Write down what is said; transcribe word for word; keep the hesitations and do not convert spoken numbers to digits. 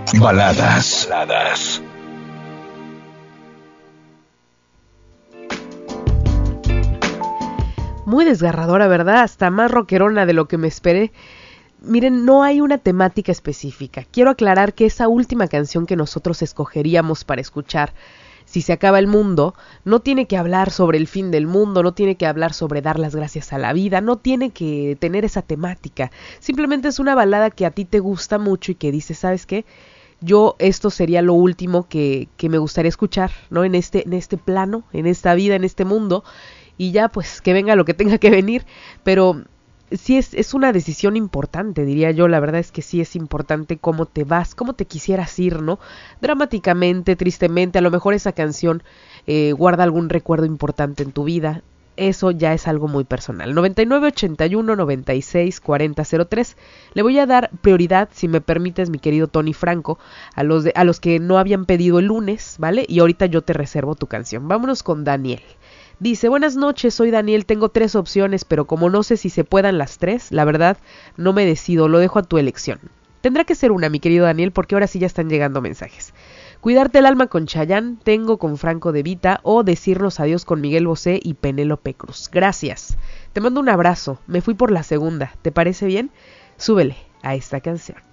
Baladas. Baladas. Muy desgarradora, ¿verdad? Hasta más rockerona de lo que me esperé. Miren, no hay una temática específica. Quiero aclarar que esa última canción que nosotros escogeríamos para escuchar, Si se acaba el mundo, no tiene que hablar sobre el fin del mundo, no tiene que hablar sobre dar las gracias a la vida, no tiene que tener esa temática. Simplemente es una balada que a ti te gusta mucho y que dices, ¿sabes qué? Yo esto sería lo último que, que me gustaría escuchar, ¿no? En este, en este plano, en esta vida, en este mundo. Y ya, pues, que venga lo que tenga que venir. Pero sí es, es una decisión importante, diría yo. La verdad es que sí es importante cómo te vas, cómo te quisieras ir, ¿no? Dramáticamente, tristemente, a lo mejor esa canción eh, guarda algún recuerdo importante en tu vida. Eso ya es algo muy personal. noventa y nueve ochenta y uno noventa y seis cuarenta cero tres. Le voy a dar prioridad, si me permites, mi querido Tony Franco, a los, de, a los que no habían pedido el lunes, ¿vale? Y ahorita yo te reservo tu canción. Vámonos con Daniel. Dice, buenas noches, soy Daniel, tengo tres opciones, pero como no sé si se puedan las tres, la verdad, no me decido, lo dejo a tu elección. Tendrá que ser una, mi querido Daniel, porque ahora sí ya están llegando mensajes. Cuidarte el alma con Chayanne, Tengo con Franco De Vita o Decirnos adiós con Miguel Bosé y Penélope Cruz. Gracias. Te mando un abrazo. Me fui por la segunda. ¿Te parece bien? Súbele a esta canción.